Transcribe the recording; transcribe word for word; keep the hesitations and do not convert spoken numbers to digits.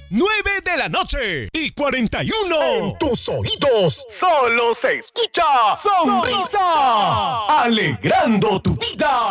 nueve de la noche y cuarenta y uno. En tus oídos solo se escucha Sonrisa, alegrando tu vida.